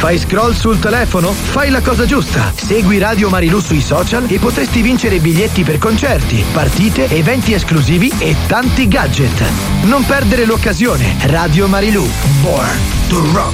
Fai scroll sul telefono? Fai la cosa giusta. Segui Radio Marilù sui social e potresti vincere biglietti per concerti, partite, eventi esclusivi e tanti gadget. Non perdere l'occasione. Radio Marilù. Born to Rock.